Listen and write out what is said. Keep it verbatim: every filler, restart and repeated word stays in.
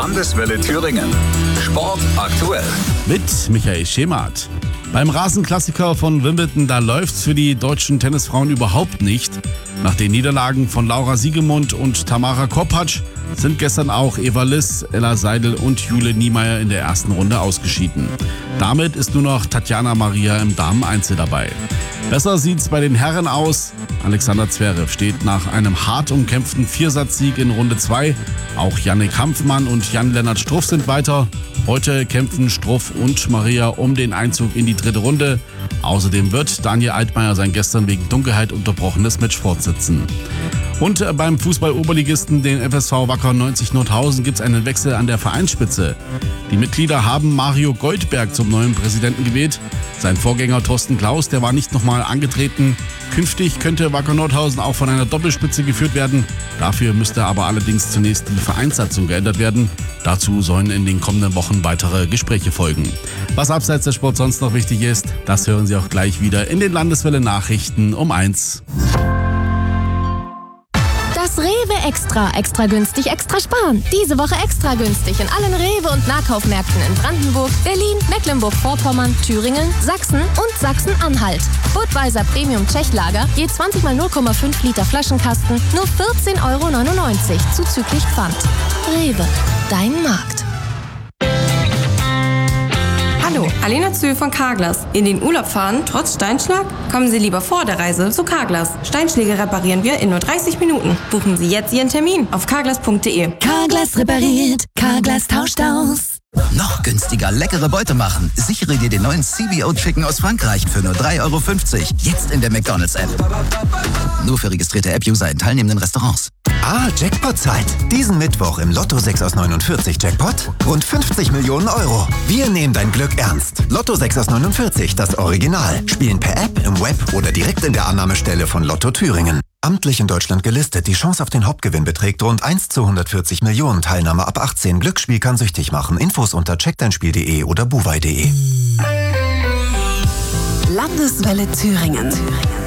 Landeswelle Thüringen. Sport aktuell. Mit Michael Schemath. Beim Rasenklassiker von Wimbledon, da läuft's für die deutschen Tennisfrauen überhaupt nicht. Nach den Niederlagen von Laura Siegemund und Tamara Korpatsch sind gestern auch Eva Liss, Ella Seidel und Jule Niemeyer in der ersten Runde ausgeschieden. Damit ist nur noch Tatjana Maria im Dameneinzel dabei. Besser sieht's bei den Herren aus. Alexander Zverev steht nach einem hart umkämpften Viersatzsieg in Runde zwei. Auch Jannik Kampfmann und Jan-Lennart Struff sind weiter. Heute kämpfen Struff und Maria um den Einzug in die dritte Runde. Außerdem wird Daniel Altmaier sein gestern wegen Dunkelheit unterbrochenes Match fortsetzen. Und beim Fußball-Oberligisten, den F S V Wacker neunzig Nordhausen, gibt es einen Wechsel an der Vereinsspitze. Die Mitglieder haben Mario Goldberg zum neuen Präsidenten gewählt. Sein Vorgänger Thorsten Klaus, der war nicht nochmal angetreten. Künftig könnte Wacker Nordhausen auch von einer Doppelspitze geführt werden. Dafür müsste aber allerdings zunächst die Vereinssatzung geändert werden. Dazu sollen in den kommenden Wochen weitere Gespräche folgen. Was abseits des Sports sonst noch wichtig ist, das hören Sie auch gleich wieder in den Landeswelle Nachrichten um eins. Das Rewe Extra. Extra günstig, extra sparen. Diese Woche extra günstig in allen Rewe- und Nahkaufmärkten in Brandenburg, Berlin, Mecklenburg-Vorpommern, Thüringen, Sachsen und Sachsen-Anhalt. Budweiser Premium Tschechlager, je zwanzig mal null Komma fünf Liter Flaschenkasten, nur vierzehn Euro neunundneunzig, zuzüglich Pfand. Rewe, dein Markt. Hallo, Alena Zühl von Carglass. In den Urlaub fahren, trotz Steinschlag? Kommen Sie lieber vor der Reise zu Carglass. Steinschläge reparieren wir in nur dreißig Minuten. Buchen Sie jetzt Ihren Termin auf carglass punkt de. Carglass repariert, Carglass tauscht aus. Noch günstiger leckere Beute machen. Sichere dir den neuen C B O Chicken aus Frankreich für nur drei Euro fünfzig. Jetzt in der McDonald's-App. Nur für registrierte App-User in teilnehmenden Restaurants. Ah, Jackpot-Zeit. Diesen Mittwoch im Lotto sechs aus neunundvierzig Jackpot rund fünfzig Millionen Euro. Wir nehmen dein Glück ernst. Lotto sechs aus neunundvierzig, das Original. Spielen per App, im Web oder direkt in der Annahmestelle von Lotto Thüringen. Amtlich in Deutschland gelistet. Die Chance auf den Hauptgewinn beträgt rund eins zu hundertvierzig Millionen. Teilnahme ab achtzehn. Glücksspiel kann süchtig machen. Infos unter check dein spiel punkt de oder buwei punkt de. Landeswelle Thüringen.